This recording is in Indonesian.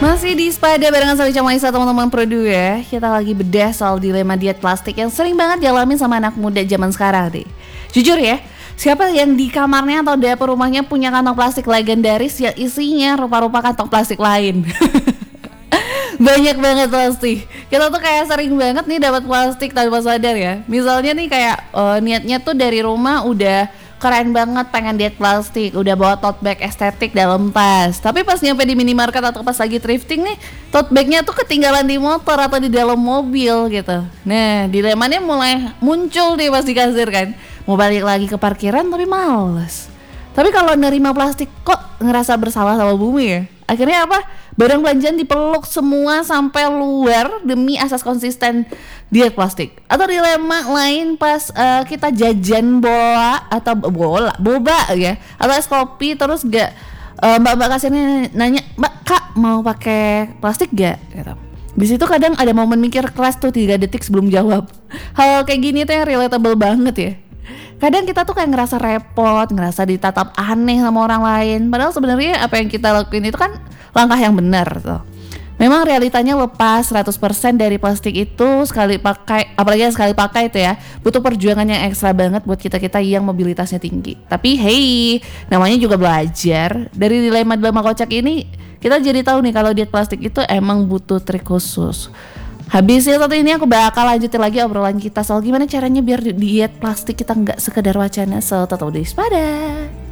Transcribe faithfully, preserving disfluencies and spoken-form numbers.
Masih di Spada barengan sama Camaisa teman-teman Produ ya. Kita lagi bedah soal dilema diet plastik yang sering banget dialami sama anak muda zaman sekarang deh. Jujur ya, siapa yang di kamarnya atau dapur rumahnya punya kantong plastik legendaris yang isinya rupa-rupa kantong plastik lain? Banyak banget pasti. Kita tuh kayak sering banget nih dapat plastik tanpa sadar ya. Misalnya nih kayak uh, niatnya tuh dari rumah udah keren banget pengen diet plastik, udah bawa tote bag estetik dalam tas. Tapi pas nyampe di minimarket atau pas lagi thrifting nih, tote bagnya tuh ketinggalan di motor atau di dalam mobil gitu. Nah, dilemanya mulai muncul nih pas di kasir kan. Mau balik lagi ke parkiran tapi males. Tapi kalau nerima plastik kok ngerasa bersalah sama bumi ya. Akhirnya apa? Barang belanjaan dipeluk semua sampai luar demi asas konsisten diet plastik. Atau dilema lain pas uh, kita jajan bola atau bola, boba ya, atau es kopi terus gak uh, mbak-mbak kasirnya nanya, "Mbak, Kak, mau pakai plastik gak?" gitu. Di situ kadang ada momen mikir keras tuh tiga detik sebelum jawab. Hal kayak gini tuh yang relatable banget ya. Kadang kita tuh kayak ngerasa repot, ngerasa ditatap aneh sama orang lain. Padahal sebenarnya apa yang kita lakuin itu kan langkah yang benar tuh. Memang realitanya lepas seratus persen dari plastik itu sekali pakai, apalagi sekali pakai itu ya, butuh perjuangan yang ekstra banget buat kita-kita yang mobilitasnya tinggi. Tapi hey, namanya juga belajar. Dari dilema-dilema kocak ini, kita jadi tahu nih kalau diet plastik itu emang butuh trik khusus. Habis ya satu ini aku bakal lanjutin lagi obrolan kita soal gimana caranya biar diet plastik kita nggak sekedar wacana. So tetap di Spada.